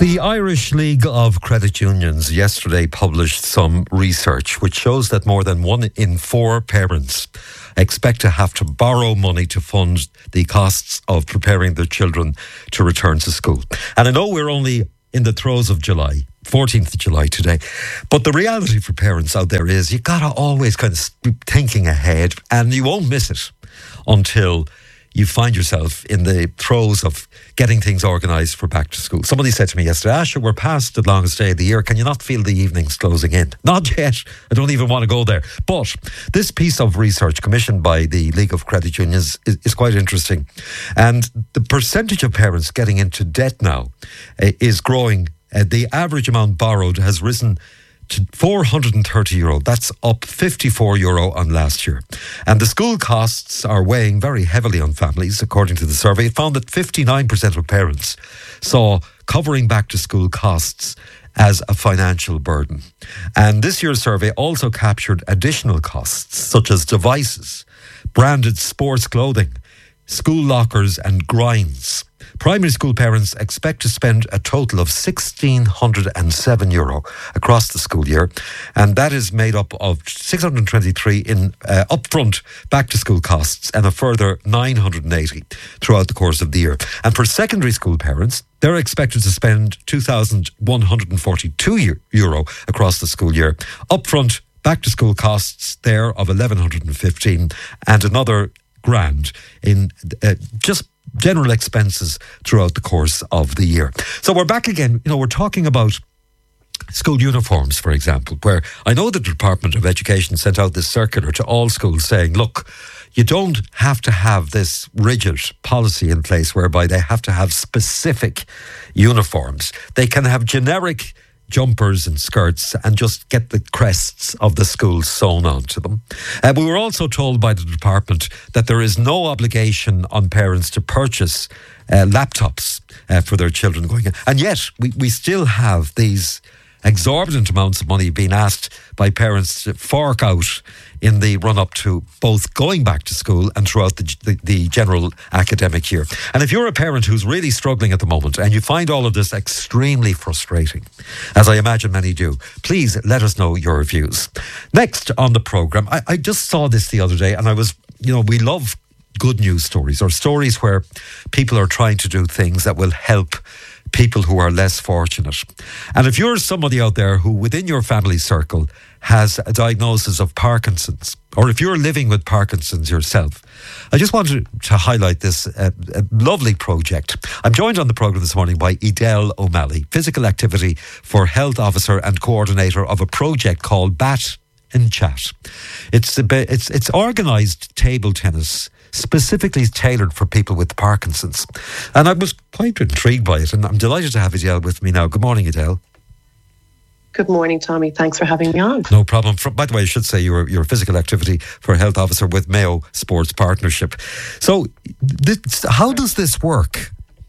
The Irish League of Credit Unions yesterday published some research which shows that more than 1 in 4 parents expect to have to borrow money to fund the costs of preparing their children to return to school. And I know we're only in the throes of July, 14th of July today, but the reality for parents out there is you gotta always kind of be thinking ahead, and you won't miss it until you find yourself in the throes of getting things organised for back to school. Somebody said to me yesterday, Asher, we're past the longest day of the year. Can you not feel the evenings closing in? Not yet. I don't even want to go there. But this piece of research commissioned by the League of Credit Unions is quite interesting. And the percentage of parents getting into debt now is growing. The average amount borrowed has risen to €430. That's up €54 on last year. And the school costs are weighing very heavily on families. According to the survey, it found that 59% of parents saw covering back to school costs as a financial burden. And this year's survey also captured additional costs such as devices, branded sports clothing, school lockers and grinds. Primary school parents expect to spend a total of €1,607 across the school year, and that is made up of $623 in upfront back-to-school costs and a further $980 throughout the course of the year. And for secondary school parents, they're expected to spend €2,142 across the school year. Upfront back-to-school costs there of $1,115 and another grand in just general expenses throughout the course of the year. So we're back again. You know, we're talking about school uniforms, for example, where I know the Department of Education sent out this circular to all schools saying, look, you don't have to have this rigid policy in place whereby they have to have specific uniforms. They can have generic jumpers and skirts and just get the crests of the school sewn onto them. We were also told by the department that there is no obligation on parents to purchase laptops for their children going in. And yet we still have these exorbitant amounts of money being asked by parents to fork out in the run-up to both going back to school and throughout the general academic year. And if you're a parent who's really struggling at the moment and you find all of this extremely frustrating, as I imagine many do, please let us know your views. Next on the programme, I just saw this the other day, and I was, we love good news stories, or stories where people are trying to do things that will help people who are less fortunate. And if you're somebody out there who within your family circle has a diagnosis of Parkinson's, or if you're living with Parkinson's yourself, I just wanted to highlight this lovely project. I'm joined on the programme this morning by Edel O'Malley, Physical Activity for Health Officer and Coordinator of a project called Bat and Chat. It's organised table tennis specifically tailored for people with Parkinson's. And I was quite intrigued by it, and I'm delighted to have Edel with me now. Good morning, Edel. Good morning, Tommy. Thanks for having me on. No problem. By the way, I should say you're a Physical Activity for Health Officer with Mayo Sports Partnership. So how does this work?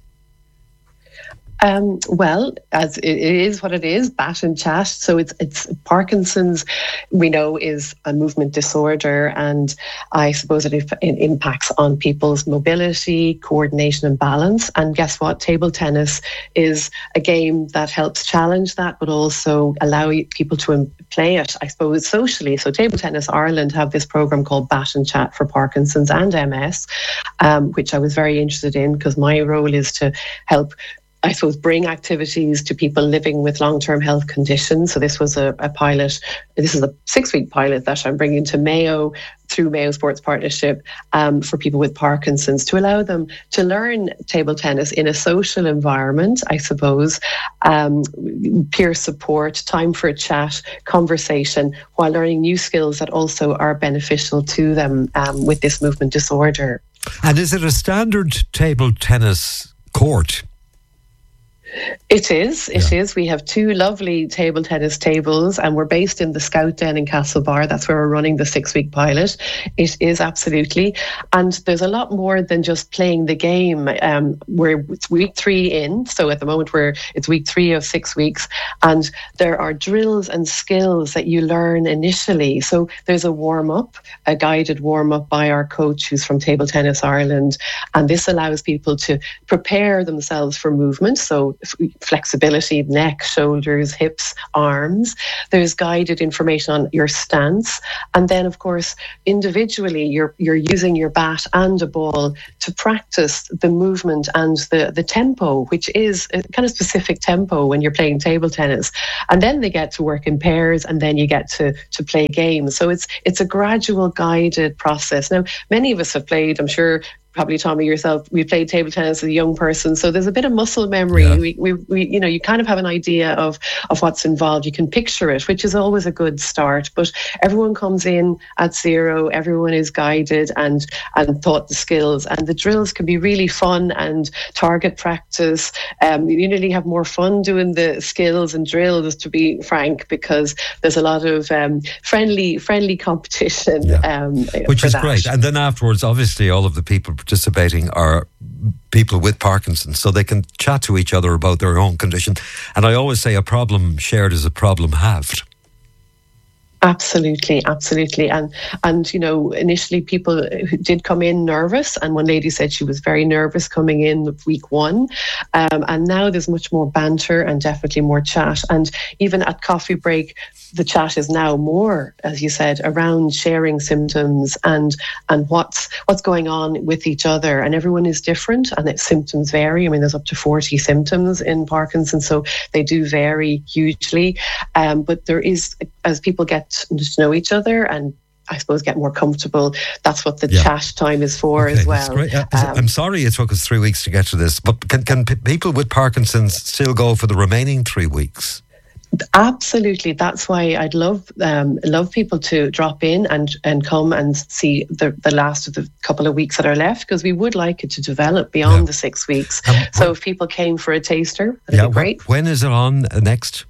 Well, as it is what it is, Bat and Chat. So it's Parkinson's, we know, is a movement disorder, and I suppose it impacts on people's mobility, coordination and balance. And guess what? Table tennis is a game that helps challenge that, but also allow people to play it, I suppose, socially. So Table Tennis Ireland have this programme called Bat and Chat for Parkinson's and MS, which I was very interested in because my role is to help, I suppose, bring activities to people living with long-term health conditions. So this was a pilot. This is a 6-week pilot that I'm bringing to Mayo through Mayo Sports Partnership for people with Parkinson's, to allow them to learn table tennis in a social environment, I suppose, peer support, time for a chat, conversation, while learning new skills that also are beneficial to them with this movement disorder. And is it a standard table tennis court? It is. We have 2 lovely table tennis tables, and we're based in the Scout Den in Castlebar. That's where we're running the 6-week pilot. It is, absolutely. And there's a lot more than just playing the game. It's week 3 in, so at the moment it's week 3 of 6 weeks, and there are drills and skills that you learn initially. So there's a warm-up, a guided warm-up by our coach who's from Table Tennis Ireland, and this allows people to prepare themselves for movement. So flexibility, neck, shoulders, hips, arms. There's guided information on your stance. And then, of course, individually, you're using your bat and a ball to practice the movement and the tempo, which is a kind of specific tempo when you're playing table tennis. And then they get to work in pairs, and then you get to play games. So it's a gradual guided process. Now, many of us have played, I'm sure, probably Tommy yourself, we played table tennis as a young person, so there's a bit of muscle memory. Yeah. We you know, you kind of have an idea of what's involved. You can picture it, which is always a good start. But everyone comes in at zero. Everyone is guided and taught the skills, and the drills can be really fun and target practice. You nearly have more fun doing the skills and drills, to be frank, because there's a lot of friendly competition. Yeah. Which is great. And then afterwards, obviously, all of the people participating are people with Parkinson's, so they can chat to each other about their own condition. And I always say a problem shared is a problem halved. Absolutely. And you know, initially people who did come in nervous, and one lady said she was very nervous coming in week one. And now there's much more banter and definitely more chat. And even at coffee break, the chat is now more, as you said, around sharing symptoms and what's going on with each other. And everyone is different, and its symptoms vary. I mean, there's up to 40 symptoms in Parkinson's, so they do vary hugely. But there is, as people get to know each other and I suppose get more comfortable, that's what the chat time is for as well. Great. I'm sorry it took us 3 weeks to get to this, but can people with Parkinson's still go for the remaining 3 weeks? Absolutely. That's why I'd love people to drop in and come and see the last of the couple of weeks that are left, because we would like it to develop beyond the 6 weeks. So if people came for a taster, that'd be great. When is it on next?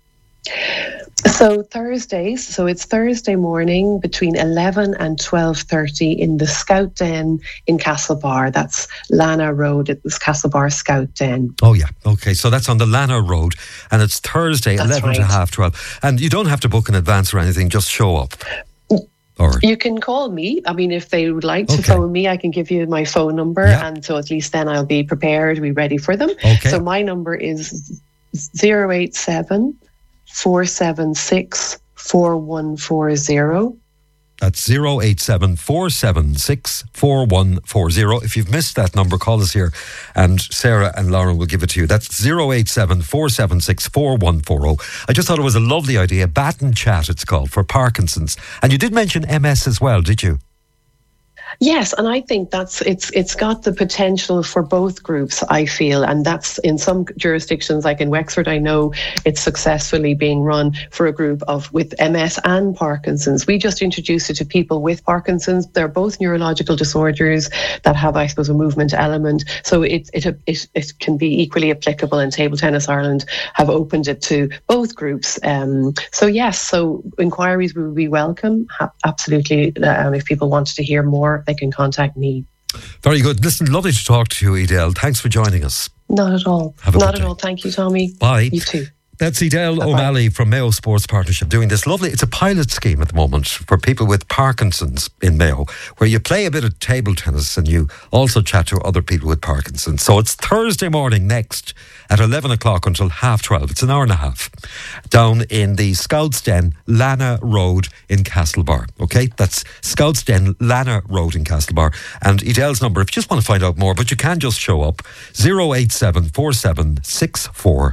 So Thursdays, so it's Thursday morning between 11 and 12:30 in the Scout Den in Castlebar. That's Lana Road. It was Castlebar Scout Den. Oh yeah, okay. So that's on the Lana Road, and it's Thursday, that's 11 to half 12. And you don't have to book in advance or anything; just show up. Or you can call me. I mean, if they would like to phone me, I can give you my phone number, and so at least then I'll be prepared, be ready for them. Okay. So my number is 087 476 4140. That's 087 476 4140. If you've missed that number, call us here and Sarah and Lauren will give it to you. That's 087 476 4140. I just thought it was a lovely idea. Bat and Chat, it's called, for Parkinson's. And you did mention MS as well, did you? Yes, and I think it's got the potential for both groups, I feel, and that's in some jurisdictions, like in Wexford, I know it's successfully being run for a group with MS and Parkinson's. We just introduced it to people with Parkinson's. They're both neurological disorders that have, I suppose, a movement element, so it can be equally applicable, and Table Tennis Ireland have opened it to both groups. So yes, so inquiries will be welcome, absolutely. If people wanted to hear more, they can contact me. Very good. Listen, lovely to talk to you, Edel. Thanks for joining us. Not at all. Not at all. Thank you, Tommy. Bye. You too. That's Edel O'Malley from Mayo Sports Partnership doing this lovely, it's a pilot scheme at the moment for people with Parkinson's in Mayo, where you play a bit of table tennis and you also chat to other people with Parkinson's. So it's Thursday morning next at 11 o'clock until half 12. It's an hour and a half down in the Scouts Den, Lana Road in Castlebar. Okay, that's Scouts Den, Lana Road in Castlebar. And Edel's number, if you just want to find out more, but you can just show up, 087 47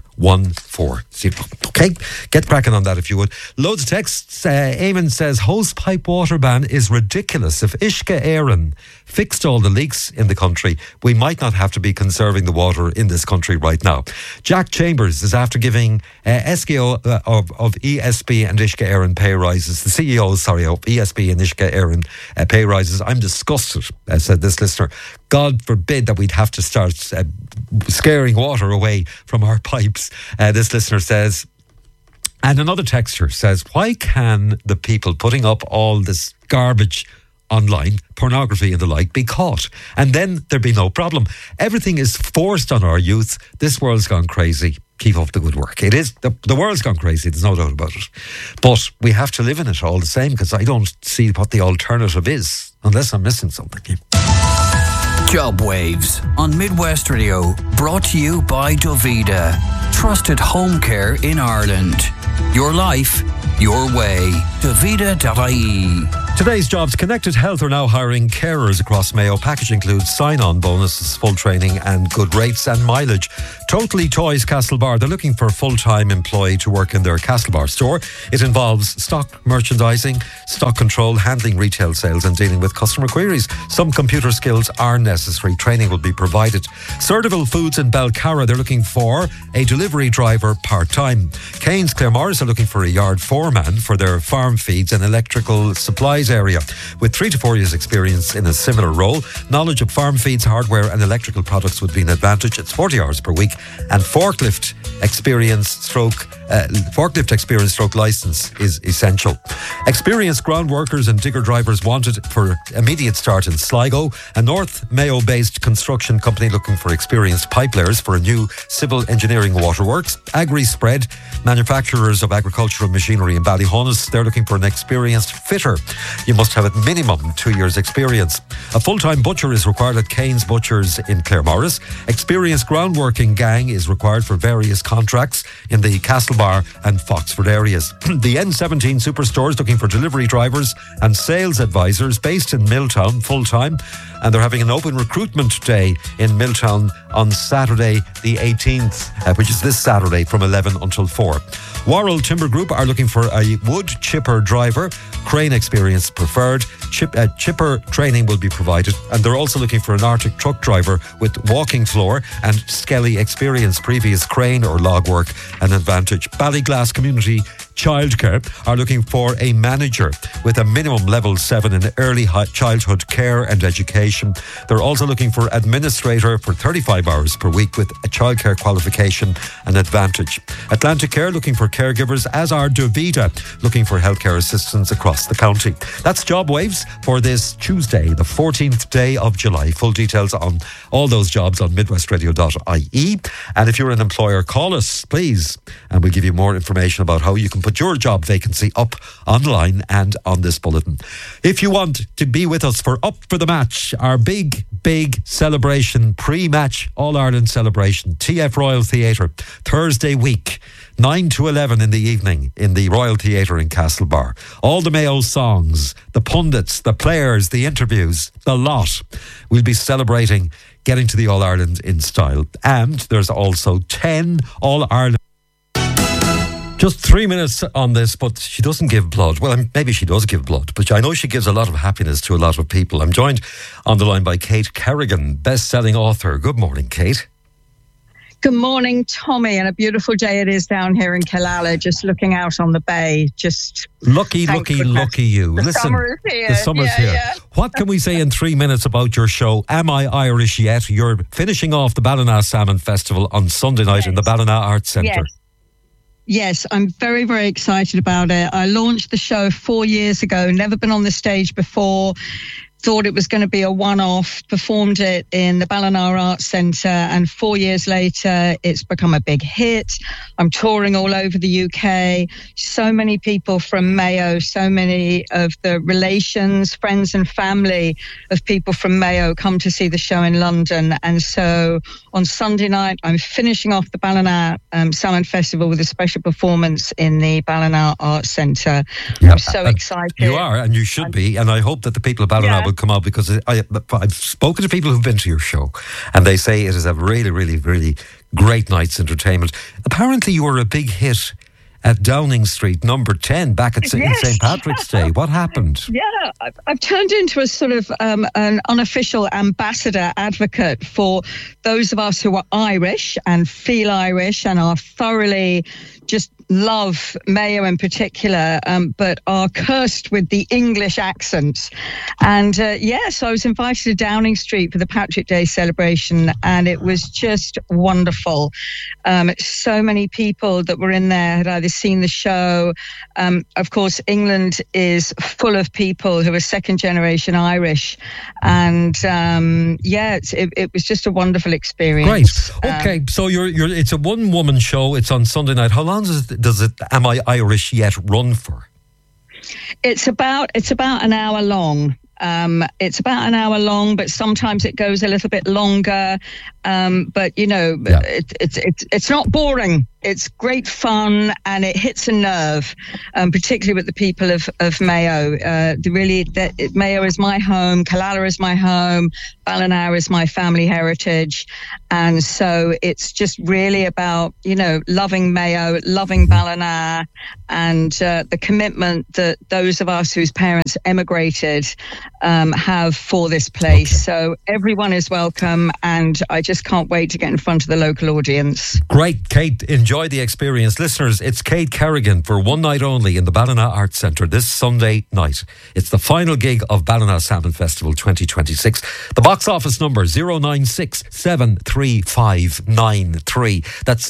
140. Okay, get cracking on that if you would. Loads of texts. Eamon says hose pipe water ban is ridiculous. If Uisce Éireann fixed all the leaks in the country, we might not have to be conserving the water in this country right now. Jack Chambers is after giving SKO of ESB and Uisce Éireann pay rises. The CEO, of ESB and Uisce Éireann pay rises. I'm disgusted, said this listener. God forbid that we'd have to start scaring water away from our pipes, this listener says. And another texter says, why can the people putting up all this garbage online, pornography and the like, be caught? And then there'd be no problem. Everything is forced on our youth. This world's gone crazy. Keep up the good work. It is, the world's gone crazy, there's no doubt about it. But we have to live in it all the same, because I don't see what the alternative is, unless I'm missing something. Job Waves on Midwest Radio, brought to you by Dovida. trusted home care in Ireland. Your life, your way. Davida.ie. Today's jobs. Connected Health are now hiring carers across Mayo. Package includes sign-on bonuses, full training and good rates and mileage. Totally Toys Castlebar. They're looking for a full-time employee to work in their Castlebar store. It involves stock merchandising, stock control, handling retail sales and dealing with customer queries. Some computer skills are necessary. Training will be provided. Surdival Foods in Belcarra. They're looking for a delivery driver part-time. Keynes Claremorris are looking for a yard foreman for their farm feeds and electrical supplies area with 3 to 4 years experience in a similar role. Knowledge of farm feeds, hardware and electrical products would be an advantage. It's 40 hours per week and forklift experience stroke license is essential. Experienced ground workers and digger drivers wanted for immediate start in Sligo. A North Mayo based construction company looking for experienced pipelayers for a new civil engineering waterworks. Agri Spread, manufacturers of agricultural machinery in Ballyhonus, they're looking for an experienced fitter. You must have at minimum 2 years experience. A full-time butcher is required at Keynes Butchers in Claremorris. Experienced groundworking gang is required for various contracts in the Castlebar and Foxford areas. The N17 Superstore is looking for delivery drivers and sales advisors based in Milltown full-time, and they're having an open recruitment day in Milltown on Saturday the 18th, which is this Saturday from 11 until 4. Worrell Timber Group are looking for a wood chipper driver. Crane experience preferred. Chipper training will be provided, and they're also looking for an Arctic truck driver with walking floor and Skelly experience. Previous crane or log work an advantage. Ballyglass Community Childcare are looking for a manager with a minimum level 7 in early childhood care and education. They're also looking for administrator for 35 hours per week with a childcare qualification an advantage. Atlantic Care looking for caregivers, as are Davida looking for healthcare assistants across the county. That's Job Waves for this Tuesday, the 14th day of July. Full details on all those jobs on midwestradio.ie. And if you're an employer, call us, please, and we'll give you more information about how you can put your job vacancy up online and on this bulletin. If you want to be with us for Up for the Match, our big celebration, pre-match All-Ireland celebration, TF Royal Theatre, Thursday week, 9 to 11 in the evening in the Royal Theatre in Castlebar. All the Mayo songs, the pundits, the players, the interviews, the lot. We'll be celebrating getting to the All-Ireland in style. And there's also 10 All-Ireland. Just 3 minutes on this, but she doesn't give blood. Well, maybe she does give blood, but I know she gives a lot of happiness to a lot of people. I'm joined on the line by Kate Kerrigan, best-selling author. Good morning, Kate. Good morning, Tommy, and a beautiful day it is down here in Killala, just looking out on the bay. Just lucky you. The summer is here. The summer's here. Yeah. What can we say in 3 minutes about your show, Am I Irish Yet? You're finishing off the Ballina Salmon Festival on Sunday night in the Ballina Arts Centre. Yes, I'm very, very excited about it. I launched the show 4 years ago, never been on the stage before. Thought it was going to be a one-off, performed it in the Ballina Arts Centre, and 4 years later, it's become a big hit. I'm touring all over the UK. So many people from Mayo, so many of the relations, friends and family of people from Mayo come to see the show in London. And so on Sunday night, I'm finishing off the Ballina Salmon Festival with a special performance in the Ballina Arts Centre. Yeah, I'm so excited. You are, and you should be. And I hope that the people of Ballina will come out, because I've spoken to people who've been to your show and they say it is a really, really, really great night's entertainment. Apparently you were a big hit at Downing Street, number 10, back at St. Patrick's Day. What happened? Yeah, I've turned into a sort of an unofficial ambassador advocate for those of us who are Irish and feel Irish and are thoroughly just love Mayo in particular, but are cursed with the English accents. And so I was invited to Downing Street for the Patrick Day celebration, and it was just wonderful. So many people that were in there had either seen the show. Of course, England is full of people who are second generation Irish. And it was just a wonderful experience. Great. Okay, so it's a one-woman show. It's on Sunday night. How long does it Am I Irish Yet run for? It's about an hour long. It's about an hour long, but sometimes it goes a little bit longer. But it's not boring. it's great fun, and it hits a nerve, particularly with the people of Mayo. Mayo is my home, Killala is my home, Ballina is my family heritage, and so it's just really about, loving Mayo, loving Ballina, and the commitment that those of us whose parents emigrated have for this place. Okay. So everyone is welcome, and I just can't wait to get in front of the local audience. Great, Kate. Enjoy the experience. Listeners, it's Kate Kerrigan for one night only in the Ballina Arts Centre this Sunday night. It's the final gig of Ballina Salmon Festival 2026. The box office number 096-73593. That's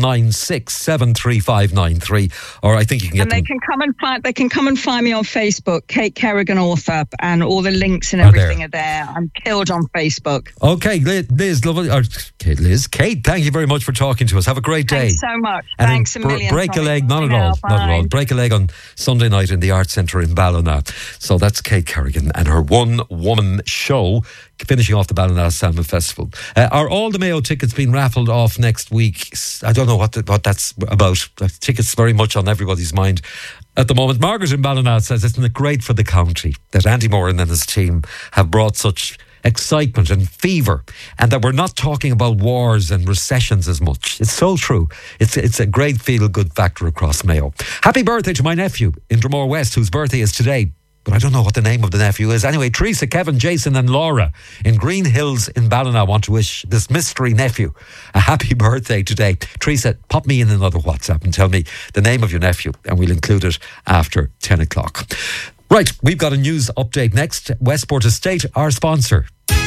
096-73593. Or I think you can get. And they can come and find me on Facebook, Kate Kerrigan Author, and all the links and everything are there. I'm killed on Facebook. Okay, Liz, lovely. Kate, thank you very much for talking to us. Have a great day. Thanks so much. And thanks a million. Break a leg, not at all. Break a leg on Sunday night in the Arts Centre in Ballina. So that's Kate Kerrigan and her one-woman show, finishing off the Ballina Salmon Festival. Are all the Mayo tickets being raffled off next week? I don't know what that's about. Tickets very much on everybody's mind at the moment. Margaret in Ballina says, isn't it great for the county that Andy Moran and his team have brought such excitement and fever, and that we're not talking about wars and recessions as much. It's so true. It's a great feel-good factor across Mayo. Happy birthday to my nephew in Dromore West, whose birthday is today, but I don't know what the name of the nephew is. Anyway, Teresa, Kevin, Jason and Laura in Green Hills in Ballina want to wish this mystery nephew a happy birthday today. Teresa, pop me in another WhatsApp and tell me the name of your nephew, and we'll include it after 10 o'clock. Right, we've got a news update next. Westport Estate, our sponsor.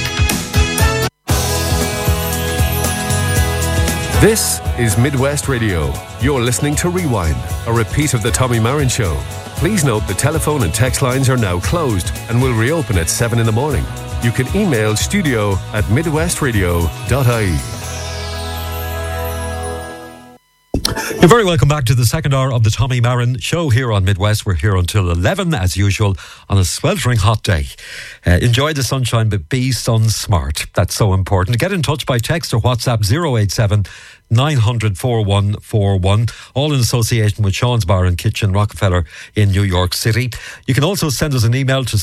This is Midwest Radio. You're listening to Rewind, a repeat of the Tommy Marin Show. Please note the telephone and text lines are now closed and will reopen at 7 in the morning. You can email studio@midwestradio.ie. You're very welcome back to the second hour of the Tommy Marin Show here on Midwest. We're here until 11 as usual on a sweltering hot day. Enjoy the sunshine, but be sun smart. That's so important. Get in touch by text or WhatsApp 087 900 4141, all in association with Sean's Bar and Kitchen, Rockefeller in New York City. You can also send us an email to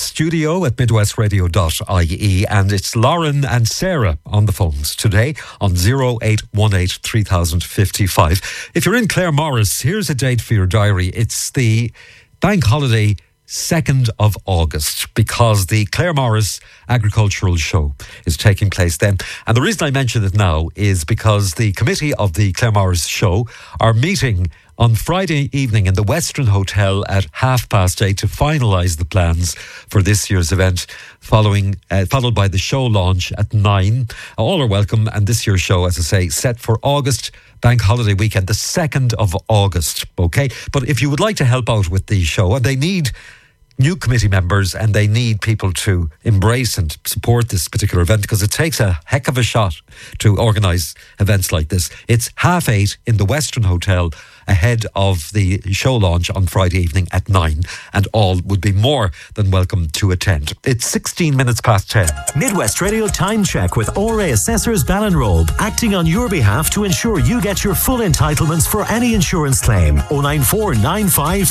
studio@midwestradio.ie, and it's Lauren and Sarah on the phones today on 0818 3055. If you're in Claremorris, here's a date for your diary. It's the bank holiday 2nd of August, because the Claremorris Agricultural Show is taking place then. And the reason I mention it now is because the committee of the Claremorris Show are meeting on Friday evening in the Western Hotel at 8:30 to finalise the plans for this year's event, followed by the show launch at 9. All are welcome, and this year's show, as I say, set for August bank holiday weekend, the 2nd of August, okay? But if you would like to help out with the show, and they need new committee members and they need people to embrace and support this particular event, because it takes a heck of a shot to organise events like this. It's 8:30 in the Western Hotel ahead of the show launch on Friday evening at 9, and all would be more than welcome to attend. It's 16 minutes past 10. Midwest Radio Time Check with ORA Assessors Ballinrobe, acting on your behalf to ensure you get your full entitlements for any insurance claim. 094 95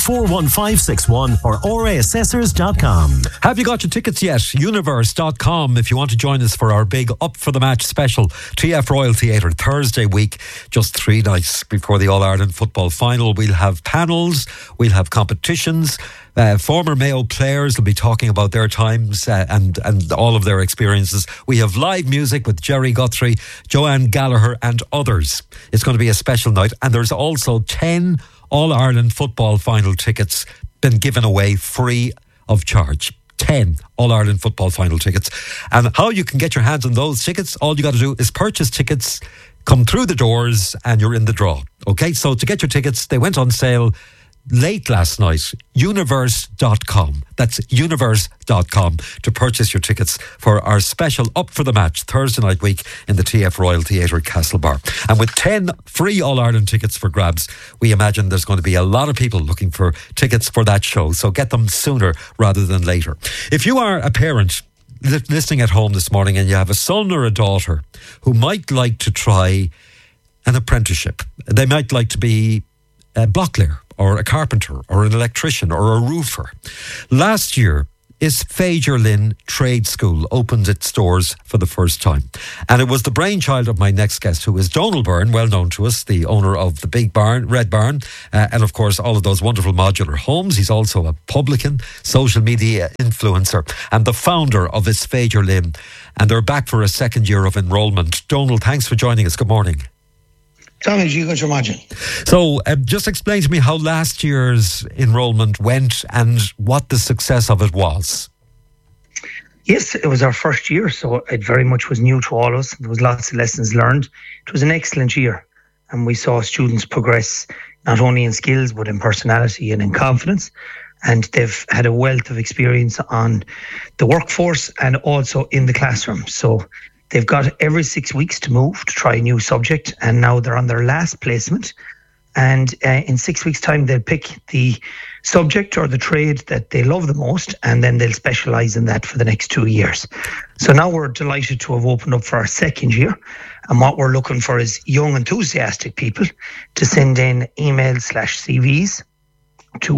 41561 or oraassessors.com. Have you got your tickets yet? Universe.com if you want to join us for our big Up for the Match special. TF Royal Theatre Thursday week, just 3 nights before the All-Ireland football final. We'll have panels, we'll have competitions. Former Mayo players will be talking about their times and all of their experiences. We have live music with Jerry Guthrie, Joanne Gallagher and others. It's going to be a special night, and there's also 10 All-Ireland football final tickets been given away free of charge. 10 All-Ireland football final tickets. And how you can get your hands on those tickets, all you got to do is purchase tickets, come through the doors, and you're in the draw. Okay, so to get your tickets, they went on sale late last night. Universe.com. That's universe.com to purchase your tickets for our special Up for the Match Thursday night week in the TF Royal Theatre Castlebar. And with 10 free All-Ireland tickets for grabs, we imagine there's going to be a lot of people looking for tickets for that show. So get them sooner rather than later. If you are a parent listening at home this morning and you have a son or a daughter who might like to try an apprenticeship. They might like to be a bricklayer or a carpenter or an electrician or a roofer. Last year, Isféidir Linn Trade School opened its doors for the first time. And it was the brainchild of my next guest, who is Donal Byrne, well known to us, the owner of the Big Barn, Red Barn, and of course all of those wonderful modular homes. He's also a publican, social media influencer, and the founder of Isféidir Linn. And they're back for a second year of enrolment. Donal, thanks for joining us. Good morning. Tommy, you can imagine. So just explain to me how last year's enrolment went and what the success of it was. Yes, it was our first year, so it very much was new to all of us. There was lots of lessons learned. It was an excellent year, and we saw students progress not only in skills but in personality and in confidence. And they've had a wealth of experience on the workforce and also in the classroom. So they've got every 6 weeks to move to try a new subject, and now they're on their last placement. And in 6 weeks' time, they'll pick the subject or the trade that they love the most, and then they'll specialise in that for the next 2 years. So now we're delighted to have opened up for our second year. And what we're looking for is young, enthusiastic people to send in emails/CVs to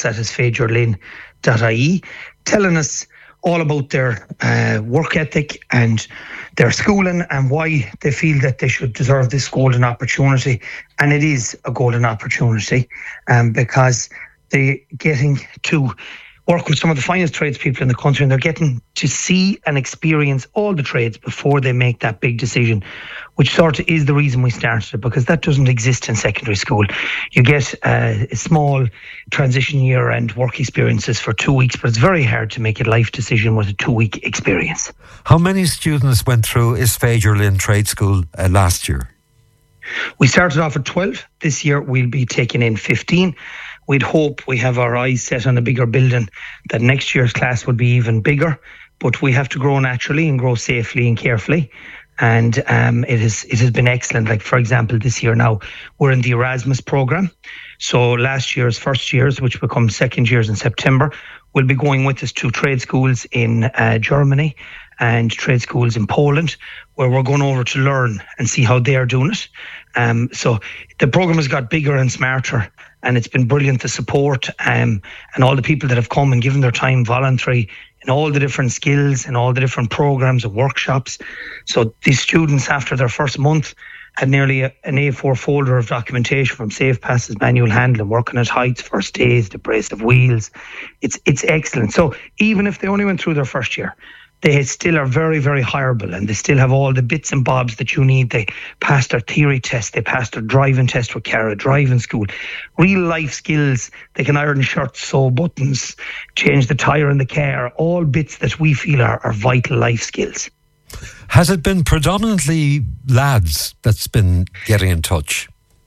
olas@isfeidirlinn.ie, telling us all about their work ethic and their schooling and why they feel that they should deserve this golden opportunity. And it is a golden opportunity because they're getting to work with some of the finest tradespeople in the country, and they're getting to see and experience all the trades before they make that big decision, which sort of is the reason we started it, because that doesn't exist in secondary school. You get a small transition year and work experiences for 2 weeks, but it's very hard to make a life decision with a 2-week experience. How many students went through Isféidir Linn Trade School last year? We started off at 12. This year we'll be taking in 15. We'd hope, we have our eyes set on a bigger building, that next year's class would be even bigger, but we have to grow naturally and grow safely and carefully. And it has been excellent. Like, for example, this year now, we're in the Erasmus programme. So last year's first years, which become second years in September, will be going with us to trade schools in Germany and trade schools in Poland, where we're going over to learn and see how they are doing it. So the programme has got bigger and smarter, and it's been brilliant, the support and all the people that have come and given their time voluntary in all the different skills and all the different programs and workshops. So these students, after their first month, had nearly an A4 folder of documentation from safe passes, manual handling, working at heights, first aids, abrasive wheels. It's excellent. So even if they only went through their first year, they still are very, very hireable, and they still have all the bits and bobs that you need. They passed their theory test, they passed their driving test with Cara, driving school, real life skills. They can iron shirts, sew buttons, change the tyre in the car, all bits that we feel are vital life skills. Has it been predominantly lads that's been getting in touch?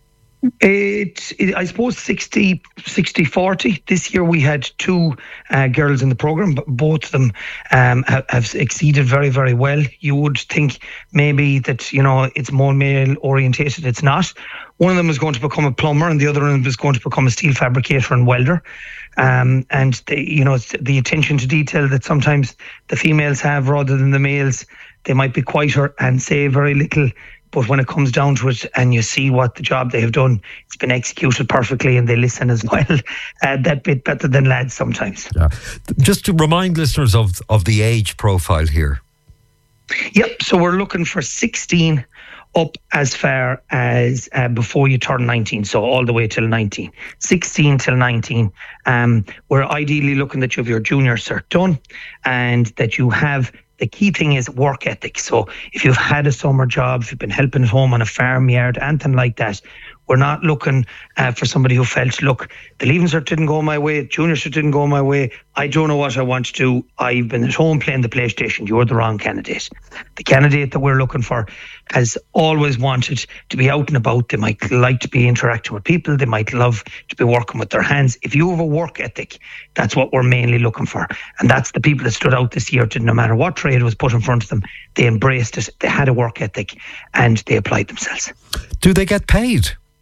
I suppose 60-40. This year we had 2 girls in the programme, but both of them have exceeded very, very well. You would think maybe that, it's more male orientated. It's not. One of them is going to become a plumber, and the other one is going to become a steel fabricator and welder. And the attention to detail that sometimes the females have rather than the males. They might be quieter and say very little, but when it comes down to it and you see what the job they have done, it's been executed perfectly, and they listen as well. That bit better than lads sometimes. Yeah. Just to remind listeners of the age profile here. Yep. So we're looking for 16 up as far as before you turn 19. So all the way till 19. 16 till 19. We're ideally looking that you have your junior cert done, and that you have. The key thing is work ethic. So if you've had a summer job, if you've been helping at home on a farmyard, anything like that, we're not looking for somebody who felt, look, the Leaving Cert didn't go my way, Junior Cert didn't go my way, I don't know what I want to do, I've been at home playing the PlayStation. You're the wrong candidate. The candidate that we're looking for has always wanted to be out and about. They might like to be interacting with people. They might love to be working with their hands. If you have a work ethic, that's what we're mainly looking for. And that's the people that stood out this year. No matter what trade was put in front of them, they embraced it. They had a work ethic and they applied themselves. Do they get paid?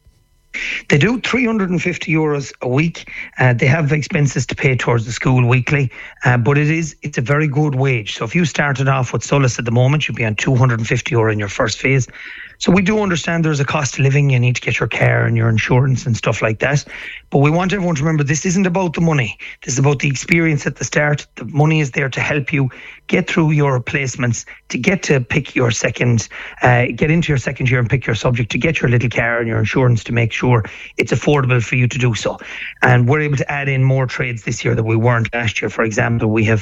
They do €350 a week. They have expenses to pay towards the school weekly, but it's a very good wage. So if you started off with Solas at the moment, you'd be on €250 in your first phase. So we do understand there's a cost of living. You need to get your car and your insurance and stuff like that. But we want everyone to remember this isn't about the money. This is about the experience at the start. The money is there to help you get through your placements, to get to pick your get into your second year and pick your subject, to get your little car and your insurance, to make sure it's affordable for you to do so. And we're able to add in more trades this year that we weren't last year. For example, we have